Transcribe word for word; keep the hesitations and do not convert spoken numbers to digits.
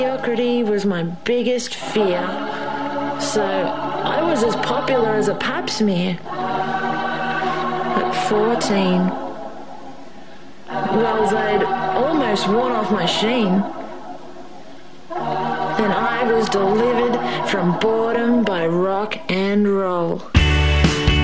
Mediocrity was my biggest fear, so I was as popular as a pap smear. At fourteen, well, they'd almost worn off my sheen. Then I was delivered from boredom by rock and roll.